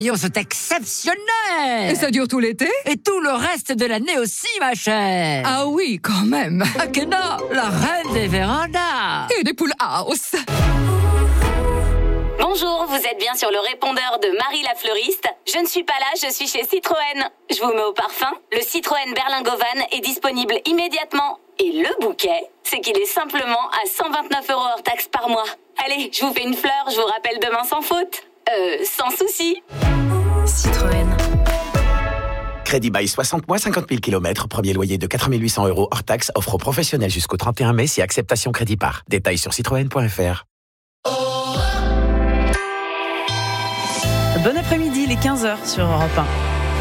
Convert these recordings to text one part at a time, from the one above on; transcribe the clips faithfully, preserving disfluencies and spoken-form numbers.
C'est exceptionnel. Et ça dure tout l'été? Et tout le reste de l'année aussi, ma chère. Ah oui, quand même. Akena, la reine des vérandas. Et des poules house. Bonjour, vous êtes bien sur le répondeur de Marie la fleuriste. Je ne suis pas là, je suis chez Citroën. Je vous mets au parfum. Le Citroën Berlingovan est disponible immédiatement. Et le bouquet, c'est qu'il est simplement à cent vingt-neuf euros hors taxe par mois. Allez, je vous fais une fleur, je vous rappelle demain sans faute. Euh, sans souci. Citroën. Crédit bail soixante mois, cinquante mille kilomètres, premier loyer de quatre mille huit cents euros hors taxe, offre aux professionnels jusqu'au trente et un mai si acceptation crédit par. Détails sur citroën point f r. Bon après-midi, il est quinze heures sur Europe un.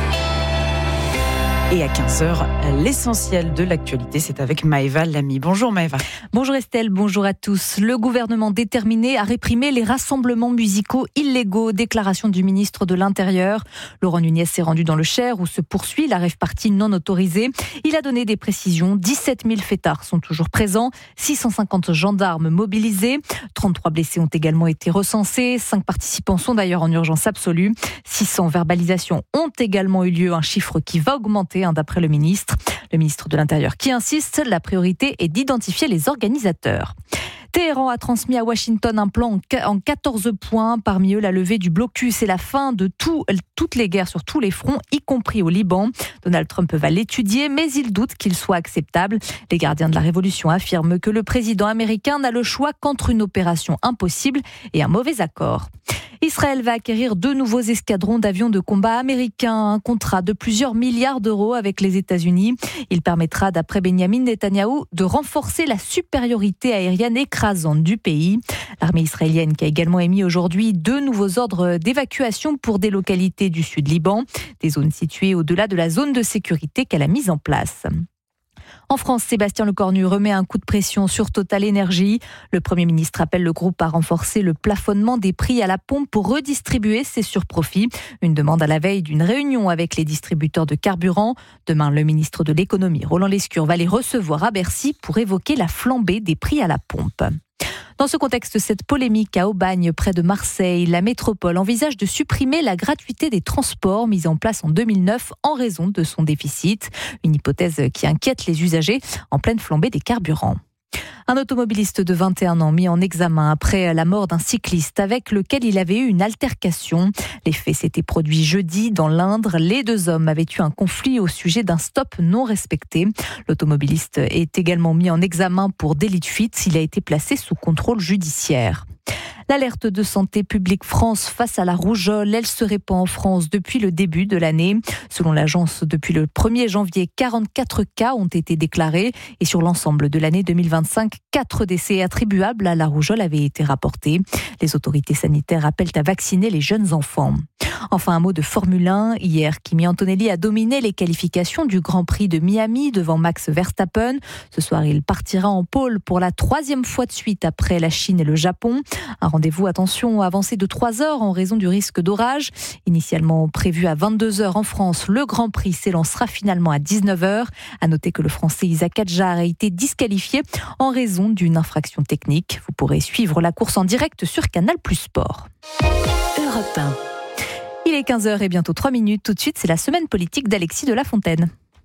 Et à quinze heures, l'essentiel de l'actualité, c'est avec Maëva Lamy. Bonjour Maëva. Bonjour Estelle, bonjour à tous. Le gouvernement déterminé à réprimer les rassemblements musicaux illégaux. Déclaration du ministre de l'Intérieur. Laurent Nunez s'est rendu dans le Cher où se poursuit la rave-party non autorisée. Il a donné des précisions. dix-sept mille fêtards sont toujours présents. six cent cinquante gendarmes mobilisés. trente-trois blessés ont également été recensés. cinq participants sont d'ailleurs en urgence absolue. six cents verbalisations ont également eu lieu. Un chiffre qui va augmenter d'après le ministre. Le ministre de l'Intérieur qui insiste, la priorité est d'identifier les organisateurs. Téhéran a transmis à Washington un plan en quatorze points. Parmi eux, la levée du blocus et la fin de tout, toutes les guerres sur tous les fronts, y compris au Liban. Donald Trump va l'étudier, mais il doute qu'il soit acceptable. Les gardiens de la révolution affirment que le président américain n'a le choix qu'entre une opération impossible et un mauvais accord. Israël va acquérir deux nouveaux escadrons d'avions de combat américains, un contrat de plusieurs milliards d'euros avec les États-Unis. Il permettra, d'après Benyamin Netanyahou, de renforcer la supériorité aérienne écrasante du pays. L'armée israélienne qui a également émis aujourd'hui deux nouveaux ordres d'évacuation pour des localités du sud Liban, des zones situées au-delà de la zone de sécurité qu'elle a mise en place. En France, Sébastien Lecornu remet un coup de pression sur Total Énergie. Le Premier ministre appelle le groupe à renforcer le plafonnement des prix à la pompe pour redistribuer ses surprofits. Une demande à la veille d'une réunion avec les distributeurs de carburant. Demain, le ministre de l'économie, Roland Lescure, va les recevoir à Bercy pour évoquer la flambée des prix à la pompe. Dans ce contexte, cette polémique à Aubagne, près de Marseille, la métropole envisage de supprimer la gratuité des transports mise en place en deux mille neuf en raison de son déficit. Une hypothèse qui inquiète les usagers en pleine flambée des carburants. Un automobiliste de vingt et un ans mis en examen après la mort d'un cycliste avec lequel il avait eu une altercation. Les faits s'étaient produits jeudi dans l'Indre. Les deux hommes avaient eu un conflit au sujet d'un stop non respecté. L'automobiliste est également mis en examen pour délit de fuite. Il a été placé sous contrôle judiciaire. L'alerte de Santé publique France face à la rougeole, elle se répand en France depuis le début de l'année. Selon l'agence, depuis le premier janvier, quarante-quatre cas ont été déclarés. Et sur l'ensemble de l'année deux mille vingt-cinq, quatre décès attribuables à la rougeole avaient été rapportés. Les autorités sanitaires appellent à vacciner les jeunes enfants. Enfin, un mot de Formule un. Hier, Kimi Antonelli a dominé les qualifications du Grand Prix de Miami devant Max Verstappen. Ce soir, il partira en pole pour la troisième fois de suite après la Chine et le Japon. Un rendez-vous, attention, avancé de trois heures en raison du risque d'orage. Initialement prévu à vingt-deux heures en France, le Grand Prix s'élancera finalement à dix-neuf heures. À noter que le Français Isaac Adjar a été disqualifié en raison d'une infraction technique. Vous pourrez suivre la course en direct sur Canal plus Sport. Europe un. Il est quinze heures et bientôt trois minutes. Tout de suite, c'est la semaine politique d'Alexis de La Fontaine.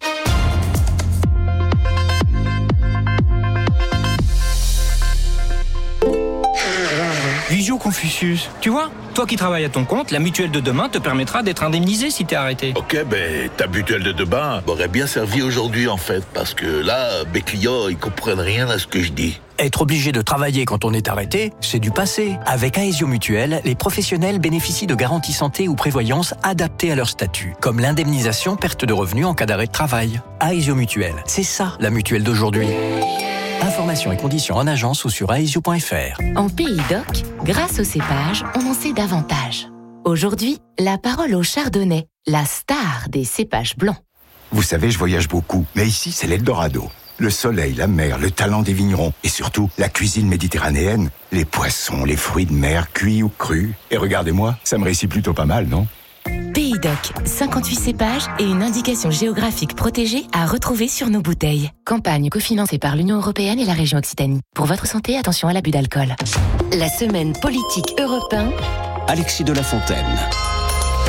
Visio Confucius, tu vois, toi qui travailles à ton compte, la mutuelle de demain te permettra d'être indemnisé si t'es arrêté. Ok, ben ta mutuelle de demain m'aurait bien servi aujourd'hui en fait, parce que là, mes clients, ils comprennent rien à ce que je dis. Être obligé de travailler quand on est arrêté, c'est du passé. Avec Aesio Mutuelle, les professionnels bénéficient de garanties santé ou prévoyance adaptées à leur statut, comme l'indemnisation perte de revenus en cas d'arrêt de travail. Aesio Mutuelle, c'est ça la mutuelle d'aujourd'hui. Informations et conditions en agence ou sur aesio point f r. En Pays d'Oc, grâce au cépage, on en sait davantage. Aujourd'hui, la parole au chardonnay, la star des cépages blancs. Vous savez, je voyage beaucoup, mais ici, c'est l'Eldorado. Le soleil, la mer, le talent des vignerons et surtout la cuisine méditerranéenne, les poissons, les fruits de mer, cuits ou crus. Et regardez-moi, ça me réussit plutôt pas mal, non ? Pays d'Oc, cinquante-huit cépages et une indication géographique protégée à retrouver sur nos bouteilles. Campagne cofinancée par l'Union européenne et la région Occitanie. Pour votre santé, attention à l'abus d'alcool. La semaine politique Europe un. Alexis de La Fontaine.